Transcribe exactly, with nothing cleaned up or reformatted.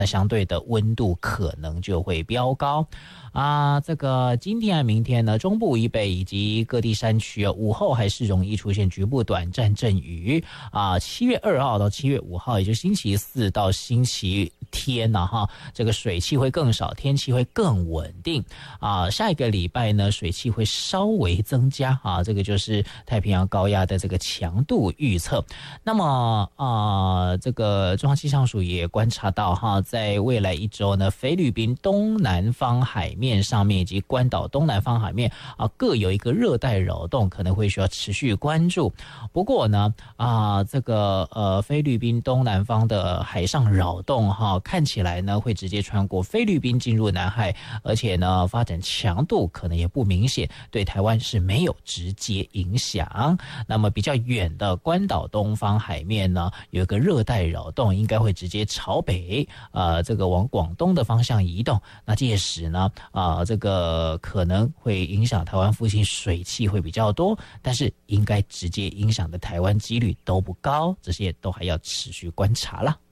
那相对的温度可能就会飙高啊。这个今天和明天呢，中部以北以及各地山区啊，午后还是容易出现局部短暂阵雨啊。七月二号到七月五号，也就星期四到星期天呢、啊，哈，这个水汽会更少，天气会更稳定啊。下一个礼拜呢，水汽会稍微增加啊，这个就是太平洋高压的这个强度预测。那么啊，这个中央气象署也观察到哈。在未来一周呢，菲律宾东南方海面上面以及关岛东南方海面啊，各有一个热带扰动，可能会需要持续关注。不过呢，啊，这个呃菲律宾东南方的海上扰动哈，看起来呢会直接穿过菲律宾进入南海，而且呢发展强度可能也不明显，对台湾是没有直接影响。那么比较远的关岛东方海面呢，有一个热带扰动，应该会直接朝北。呃，这个往广东的方向移动，那届时呢，啊、呃，这个可能会影响台湾附近水汽会比较多，但是应该直接影响的台湾几率都不高，这些都还要持续观察了。